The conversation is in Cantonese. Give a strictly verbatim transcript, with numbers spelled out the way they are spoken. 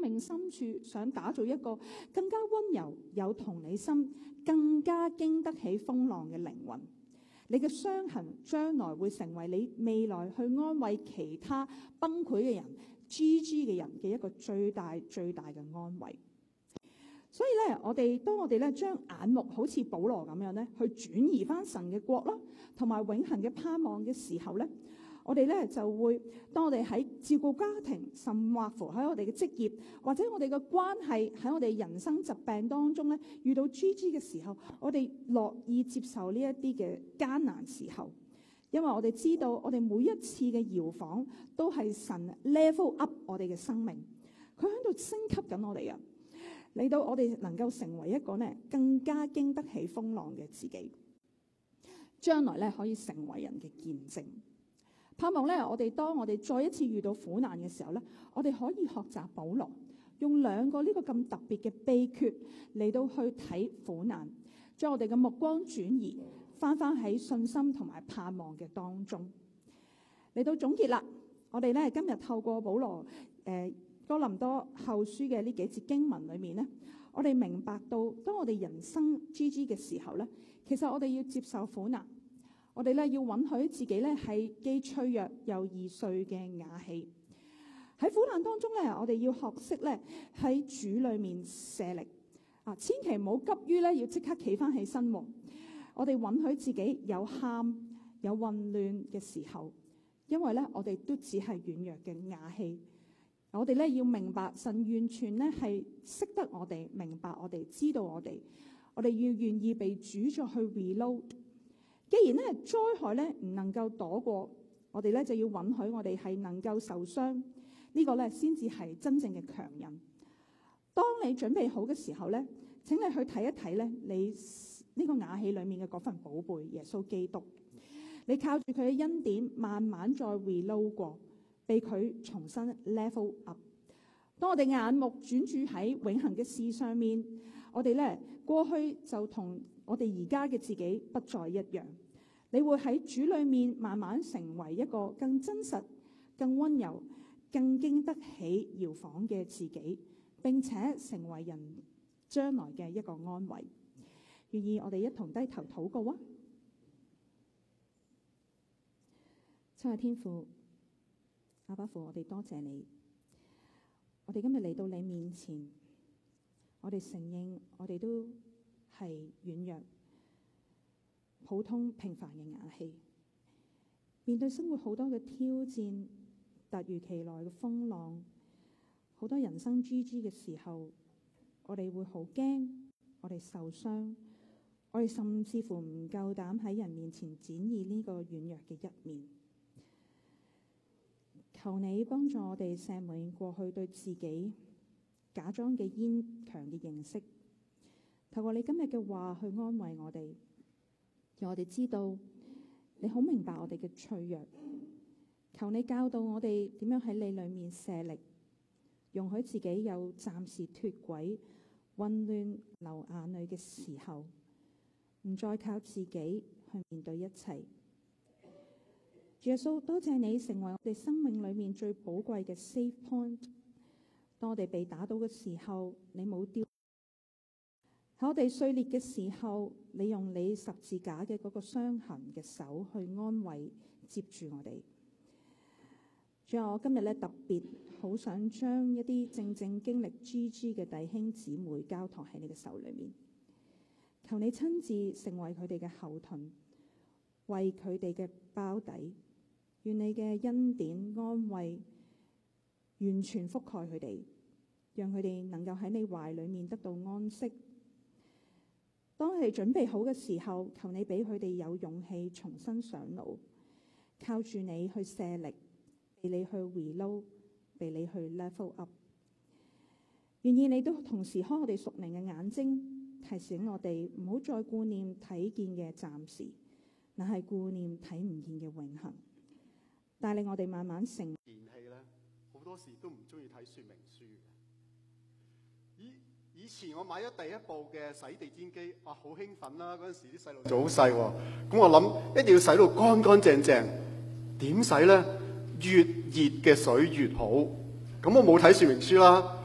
命深處想打造一個更加溫柔、有同理心、更加經得起風浪嘅靈魂。你嘅傷痕將來會成為你未來去安慰其他崩潰嘅人、G G 嘅人嘅一個最大最大嘅安慰。所以咧，我哋當我哋咧將眼目好似保羅咁樣咧，去轉移翻神嘅國啦，同埋永恆嘅盼望嘅時候咧，我哋咧就會當我哋喺照顧家庭，甚或乎喺我哋嘅職業或者我哋嘅關係喺我哋人生疾病當中咧遇到 G G 嘅時候，我哋樂意接受呢一啲嘅艱難時候，因為我哋知道我哋每一次嘅搖晃都係神 level up 我哋嘅生命，佢喺度升級緊我哋啊！嚟到我哋能夠成為一個咧更加經得起風浪嘅自己，將來咧可以成為人嘅見證。盼望咧，我哋當我哋再一次遇到苦難嘅時候咧，我哋可以學習保羅，用兩個呢個咁特別嘅秘訣嚟到去睇苦難，將我哋嘅目光轉移翻翻喺信心同埋盼望嘅當中。嚟到總結啦，我哋咧今日透過保羅誒。呃哥林多後書嘅呢幾節經文裏面呢，我哋明白到當我哋人生 G G 嘅時候呢，其實我哋要接受苦難，我哋咧要允許自己咧係既脆弱又易碎嘅瓦器。喺苦難當中咧，我哋要學識咧喺主裏面卸力啊，千祈唔好急於咧要即刻企翻起身。我哋允許自己有喊有混亂嘅時候，因為咧我哋都只係軟弱嘅瓦器。我哋咧要明白神完全咧係識得我哋，明白我哋，知道我哋。我哋要願意被主再去 reload。既然咧災害咧唔能夠躲過，我哋咧就要允許我哋係能夠受傷。呢、這個咧先至係真正嘅強人。當你準備好嘅時候咧，請你去睇一睇咧你呢個瓦器裏面嘅嗰份寶貝耶穌基督。你靠住佢嘅恩典，慢慢再 reload 過。被佢重新 level up。當我哋眼目轉注喺永恆嘅事上面，我哋咧過去就同我哋而家嘅自己不再一樣。你會喺主裏面慢慢成為一個更真實、更溫柔、更經得起搖晃嘅自己，並且成為人將來嘅一個安慰。願意我哋一同低頭禱告啊！親愛天父，阿爸父，我哋多謝你。我哋今日嚟到你面前，我哋承認我哋都係軟弱、普通平凡嘅瓦器。面對生活好多嘅挑戰，突如其來嘅風浪，好多人生 G G 嘅時候，我哋會好驚，我哋受傷，我哋甚至乎唔夠膽喺人面前展現呢個軟弱嘅一面。求你幫助我哋赦免過去對自己假裝嘅堅強嘅認識，透過你今日嘅話去安慰我哋，讓我哋知道你好明白我哋嘅脆弱。求你教導我哋點樣喺你裏面卸力，容許自己有暫時脫軌、混亂、流眼淚嘅時候，唔再靠自己去面對一切。耶穌，多謝你成為我哋生命裏面最寶貴嘅 safe point。當我哋被打倒嘅時候，你冇丟；喺我哋碎裂嘅時候，你用你十字架嘅嗰個傷痕嘅手去安慰接住我哋。仲有我今日咧特別好想將一啲正正經歷 G G 嘅弟兄姊妹交託喺你嘅手裏面，求你親自成為佢哋嘅後盾，為佢哋嘅包底。願你嘅恩典安慰完全覆蓋佢哋，讓佢哋能夠喺你懷裏面得到安息。當佢哋準備好嘅時候，求你俾佢哋有勇氣重新上路，靠住你去卸力，俾你去 reload， 俾你去 level up。願意你都同時開我哋屬靈嘅眼睛，提醒我哋唔好再顧念睇見嘅暫時，乃係顧念睇唔見嘅永恆。帶領我哋慢慢成電器咧，好多時都唔中意睇說明書嘅。以以前我買咗第一部嘅洗地氈機，哇，好興奮啦！嗰陣時啲細路仲好細喎，咁我諗一定要洗到乾乾淨淨。點洗咧？越熱嘅水越好。咁我冇睇說明書啦，